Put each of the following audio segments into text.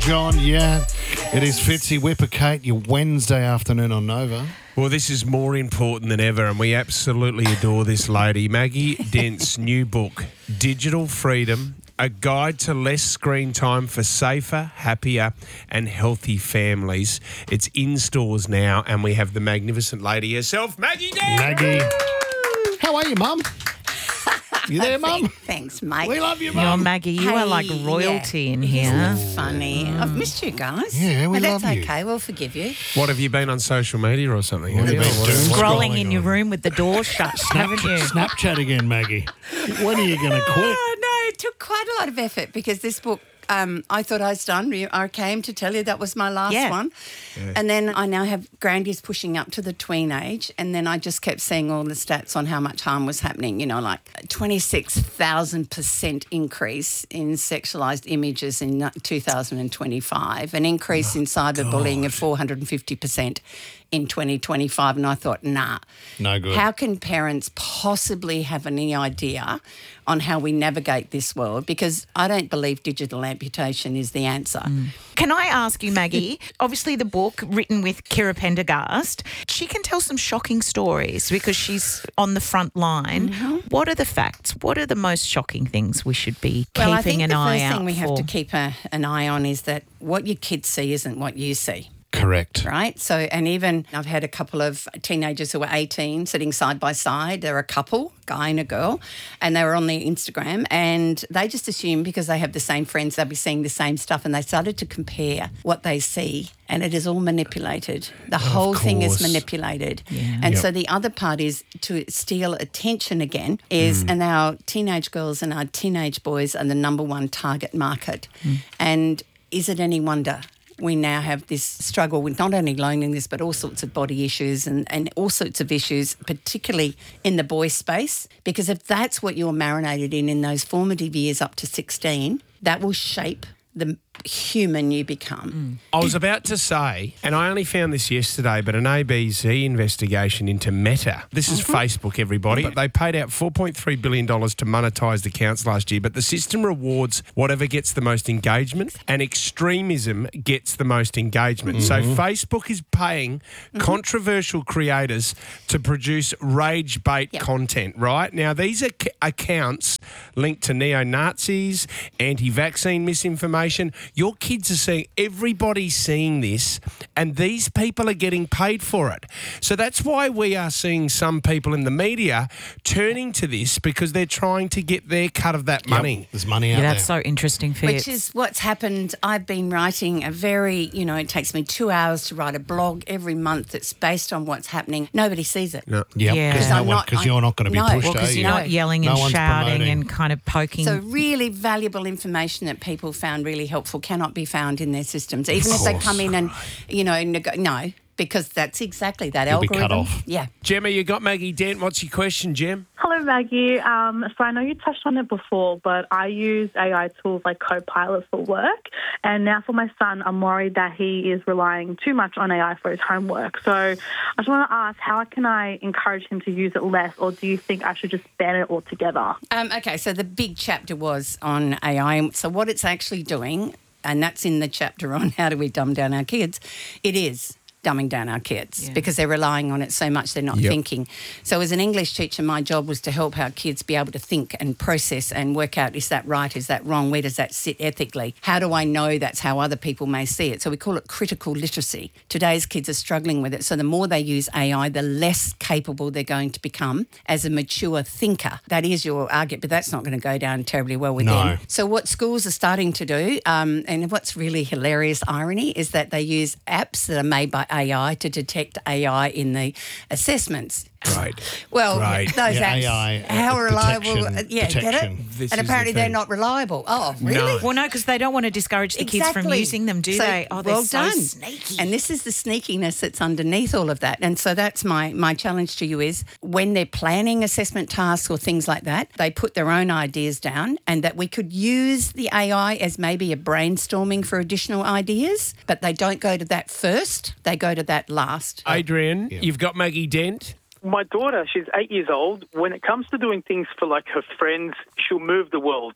John. Yeah, it is Fitzy Whipper Kate, your Wednesday afternoon on Nova. Well, this is more important than ever, and we absolutely adore this lady. Maggie Dent's new book, Digital Freedom, a guide to less screen time for safer, happier and healthy families. It's in stores now, and we have the magnificent lady herself, Maggie Dent. Maggie. How are you, Mum? You there, Mum? Thanks, mate. We love you, Oh, Mum. Maggie, you are like royalty in here. Funny. I've missed you guys. Yeah, we but love that's you. okay. We'll forgive you. What, have you been on social media or something? What have you been doing? Scrolling in on? your room with the door shut, haven't you? Snapchat again, Maggie. When are you going to quit? Oh, no, it took quite a lot of effort because this book, I thought I was done. I came to tell you that was my last one. Yeah. And then I now have Grandy's pushing up to the tween age. And then I just kept seeing all the stats on how much harm was happening. You know, like 26,000% increase in sexualised images in 2025, an increase in cyberbullying of 450% in 2025. And I thought, nah. No good. How can parents possibly have any idea on how we navigate this world? Because I don't believe digital amputation is the answer. Can I ask you, Maggie, obviously the book written with Kira Pendergast, she can tell some shocking stories because she's on the front line. What are the facts? What are the most shocking things we should be keeping an eye out for? I think the first thing we have to keep an eye on is that what your kids see isn't what you see. Correct. Right? So, and even I've had a couple of teenagers who were 18 sitting side by side. They're a couple, guy and a girl, and they were on their Instagram and they just assumed because they have the same friends, they'll be seeing the same stuff, and they started to compare what they see, and it is all manipulated. The whole thing is manipulated. Yeah. And so the other part is to steal attention again and our teenage girls and our teenage boys are the number one target market. And is it any wonder? We now have this struggle with not only loneliness but all sorts of body issues and all sorts of issues, particularly in the boy space, because if that's what you're marinated in those formative years up to 16, that will shape the human you become. I was about to say, and I only found this yesterday, but an ABC investigation into Meta. This is Facebook, everybody. But they paid out $4.3 billion to monetise accounts last year, but the system rewards whatever gets the most engagement, and extremism gets the most engagement. So Facebook is paying controversial creators to produce rage bait content, right? Now, these are accounts linked to neo-Nazis, anti-vaccine misinformation. Your kids are seeing, everybody's seeing this, and these people are getting paid for it. So that's why we are seeing some people in the media turning to this because they're trying to get their cut of that money. There's money out there. That's so interesting, Fitz. Which is what's happened. I've been writing a very, it takes me 2 hours to write a blog every month that's based on what's happening. Nobody sees it. No. Because you're not going to be pushed, because you're not yelling and shouting and kind of poking. So really valuable information that people found really helpful cannot be found in their systems, even if they come in and, no, because that's exactly that You'll algorithm. be cut off. Yeah. Gemma, you got Maggie Dent. What's your question, Gem? Hello, Maggie. So I know you touched on it before, but I use AI tools like Copilot for work. And now for my son, I'm worried that he is relying too much on AI for his homework. So I just want to ask, how can I encourage him to use it less, or do you think I should just ban it altogether? Okay, so the big chapter was on AI. So what it's actually doing, and that's in the chapter on how do we dumb down our kids, it is dumbing down our kids because they're relying on it so much they're not thinking. So as an English teacher, my job was to help our kids be able to think and process and work out, is that right, is that wrong, where does that sit ethically? How do I know that's how other people may see it? So we call it critical literacy. Today's kids are struggling with it. So the more they use AI, the less capable they're going to become as a mature thinker. That is your argument, but that's not going to go down terribly well with them. So what schools are starting to do, and what's really hilarious irony, is that they use apps that are made by AI to detect AI in the assessments. Right. Well, Right. those apps, AI how reliable? detection. Get it? This And is apparently the they're thing. not reliable. Oh, really? No. Well, no, because they don't want to discourage the kids from using them, do So, they? Oh, they're well so done. sneaky. And this is the sneakiness that's underneath all of that. And so that's my challenge to you is when they're planning assessment tasks or things like that, they put their own ideas down, and that we could use the AI as maybe a brainstorming for additional ideas, but they don't go to that first, they go to that last. Adrian, you've got Maggie Dent. My daughter, she's 8 years old. When it comes to doing things for like her friends, she'll move the world.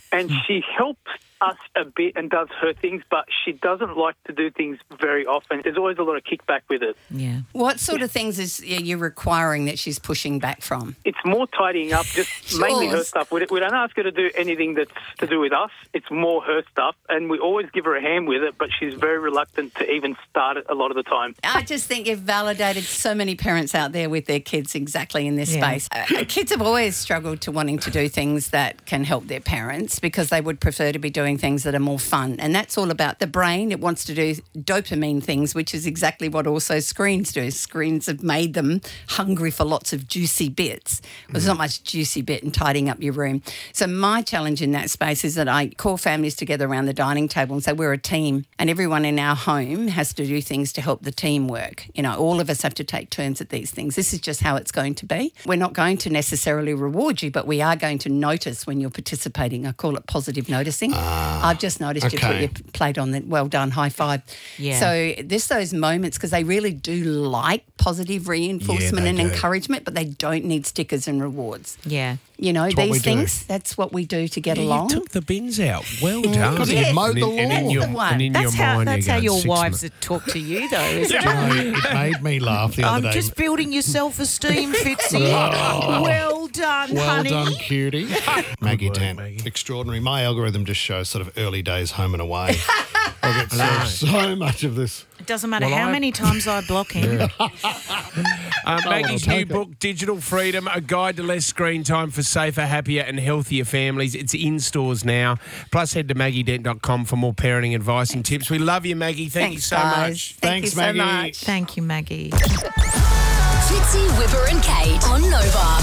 and she helps us a bit and does her things, but she doesn't like to do things very often. There's always a lot of kickback with it. Yeah. What sort of things is you requiring that she's pushing back from? It's more tidying up, just mainly her stuff. We don't ask her to do anything that's to do with us. It's more her stuff, and we always give her a hand with it, but she's very reluctant to even start it a lot of the time. I just think you've validated so many parents out there with their kids exactly in this space. Kids have always struggled to wanting to do things that can help their parents because they would prefer to be doing things that are more fun. And that's all about the brain. It wants to do dopamine things, which is exactly what also screens do. Screens have made them hungry for lots of juicy bits. There's not much juicy bit in tidying up your room. So my challenge in that space is that I call families together around the dining table and say we're a team and everyone in our home has to do things to help the team work. You know, all of us have to take turns at these things. This is just how it's going to be. We're not going to necessarily reward you, but we are going to notice when you're participating. I call it positive noticing. I've just noticed you put your plate on the well done, high five. Yeah. So there's those moments because they really do like positive reinforcement and encouragement, but they don't need stickers and rewards. Yeah. You know, what we these do. things, that's what we do to get along. You took the bins out. Well done. Because you mowed the lawn. And in your mind, That's how you're going your 6 wives months. talk to you, though, isn't it? It made me laugh the other I'm day. just building your self-esteem, Fitzy. Well done, Well honey. done, cutie. Maggie work, Dent, Maggie. extraordinary. My algorithm just shows sort of early days home and away. I get so much of this. It doesn't matter Well, how I- many times I block him. Maggie's I'll new take it. book, Digital Freedom, A Guide to Less Screen Time for Safer, Happier and Healthier Families. It's in stores now. Plus, head to maggiedent.com for more parenting advice and tips. We love you, Maggie. Thank you Thanks, so guys. much. Thank you Thanks, so Maggie. much. Thank you, Maggie. Fitzy, Whipper and Kate on Nova.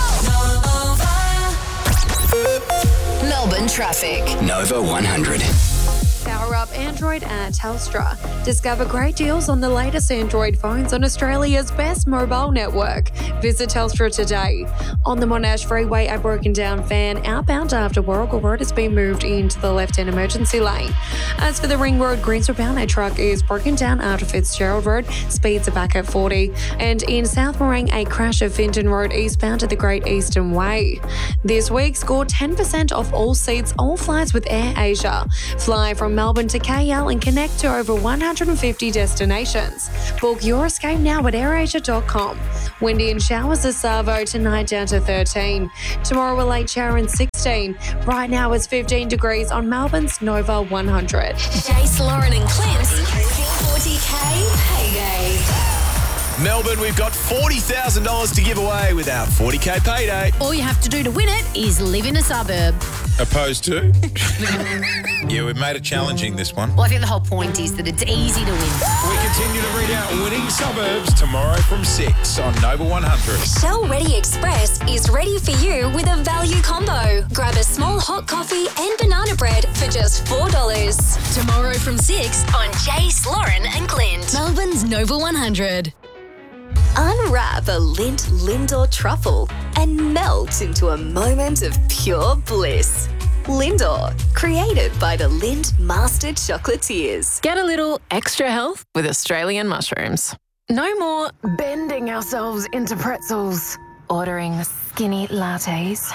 Melbourne traffic. Nova 100. Power up Android at Telstra. Discover great deals on the latest Android phones on Australia's best mobile network. Visit Telstra today. On the Monash Freeway, a broken down van outbound after Warrigal Road has been moved into the left-hand emergency lane. As for the Ring Road Greensboro bound, a truck is broken down after Fitzgerald Road. Speeds are back at 40. And in South Morang, a crash at Finton Road eastbound to the Great Eastern Way. This week, score 10% off all seats, all flights with Air Asia. Fly from Melbourne to KL and connect to over 150 destinations. Book your escape now at airasia.com. Windy and showers at Savo, tonight down to 13. Tomorrow a late shower and 16. Right now it's 15 degrees on Melbourne's Nova 100. Jace, Lauren and Clint's P40K Payday. Melbourne, we've got $40,000 to give away with our 40K payday. All you have to do to win it is live in a suburb. Opposed to? Yeah, we've made it challenging, this one. Well, I think the whole point is that it's easy to win. We continue to read out winning suburbs tomorrow from 6 on Nova 100. Shell Ready Express is ready for you with a value combo. Grab a small hot coffee and banana bread for just $4. Tomorrow from 6 on Jace, Lauren and Clint. Melbourne's Nova 100. Unwrap a Lindt Lindor truffle and melt into a moment of pure bliss. Lindor, created by the Lindt Master Chocolatiers. Get a little extra health with Australian mushrooms. No more bending ourselves into pretzels, ordering skinny lattes,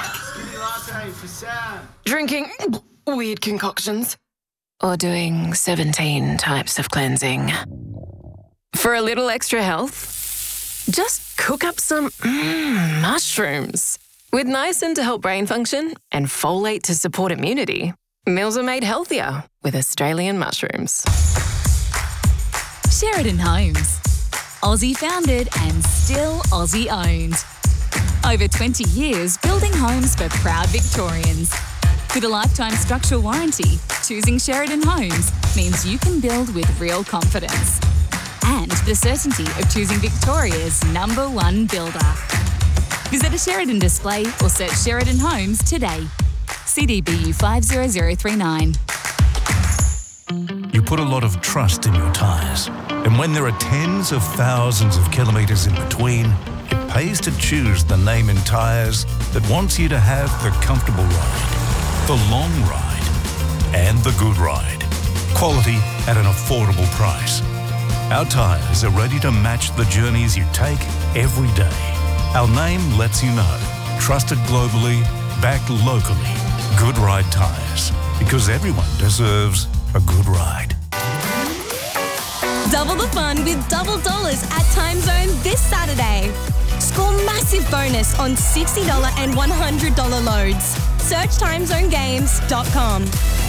drinking weird concoctions, or doing 17 types of cleansing. For a little extra health, just cook up some mushrooms. With niacin to help brain function and folate to support immunity, meals are made healthier with Australian mushrooms. Sheridan Homes. Aussie founded and still Aussie owned. Over 20 years building homes for proud Victorians. With a lifetime structural warranty, choosing Sheridan Homes means you can build with real confidence. And the certainty of choosing Victoria's #1 builder. Visit a Sheridan display or search Sheridan Homes today. CDBU 50039. You put a lot of trust in your tyres. And when there are tens of thousands of kilometres in between, it pays to choose the name in tyres that wants you to have the comfortable ride, the long ride, and the good ride. Quality at an affordable price. Our tyres are ready to match the journeys you take every day. Our name lets you know. Trusted globally, backed locally. Good Ride Tyres, because everyone deserves a good ride. Double the fun with double dollars at Time Zone this Saturday. Score massive bonus on $60 and $100 loads. Search timezonegames.com.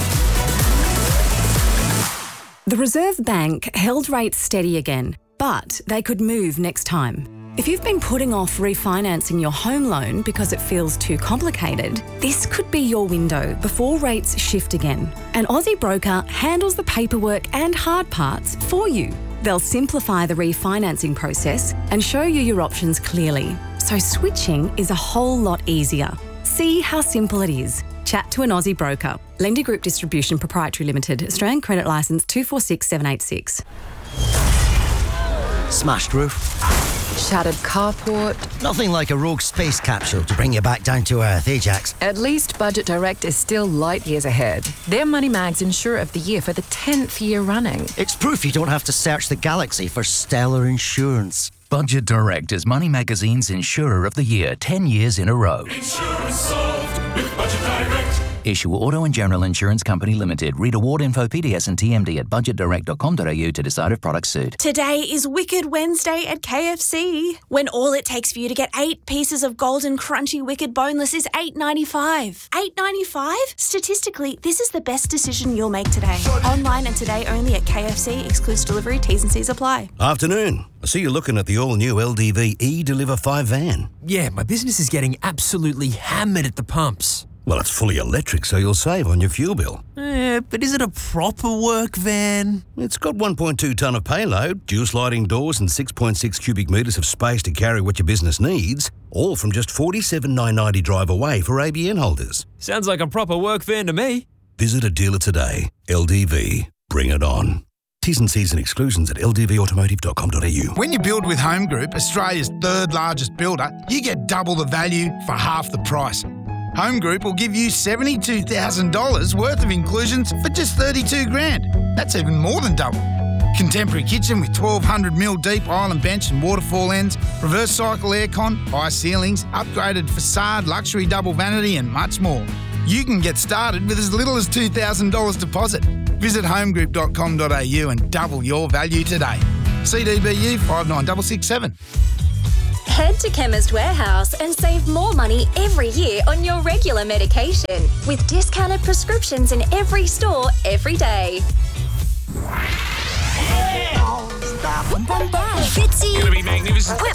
The Reserve Bank held rates steady again, but they could move next time. If you've been putting off refinancing your home loan because it feels too complicated, this could be your window before rates shift again. An Aussie broker handles the paperwork and hard parts for you. They'll simplify the refinancing process and show you your options clearly, so switching is a whole lot easier. See how simple it is. Chat to an Aussie broker. Lendi Group Distribution Proprietary Limited. Australian Credit Licence 246786. Smashed roof. Shattered carport. Nothing like a rogue space capsule to bring you back down to earth, eh, Jax? At least Budget Direct is still light years ahead. They're Money Mag's Insurer of the Year for the 10th year running. It's proof you don't have to search the galaxy for stellar insurance. Budget Direct is Money Magazine's Insurer of the Year 10 years in a row. Insurance solved with Budget Direct. Issue Auto and General Insurance Company Limited. Read award info, PDS and TMD at budgetdirect.com.au to decide if products suit. Today is Wicked Wednesday at KFC, when all it takes for you to get 8 pieces of golden crunchy Wicked boneless is $8.95. $8.95? Statistically, this is the best decision you'll make today. Online and today only at KFC. Exclusive delivery, T's and C's apply. Afternoon. I see you're looking at the all-new LDV eDeliver 5 van. Yeah, my business is getting absolutely hammered at the pumps. Well, it's fully electric, so you'll save on your fuel bill. But is it a proper work van? It's got 1.2 tonne of payload, dual sliding doors and 6.6 cubic metres of space to carry what your business needs, all from just $47,990 drive away for ABN holders. Sounds like a proper work van to me. Visit a dealer today. LDV. Bring it on. T's and C's and exclusions at ldvautomotive.com.au. When you build with Home Group, Australia's third largest builder, you get double the value for half the price. Home Group will give you $72,000 worth of inclusions for just $32,000. That's even more than double. Contemporary kitchen with 1,200mm deep island bench and waterfall ends, reverse cycle aircon, high ceilings, upgraded facade, luxury double vanity and much more. You can get started with as little as $2,000 deposit. Visit homegroup.com.au and double your value today. CDBU 59667. Head to Chemist Warehouse and save more money every year on your regular medication with discounted prescriptions in every store every day. Gonna be magnificent. We're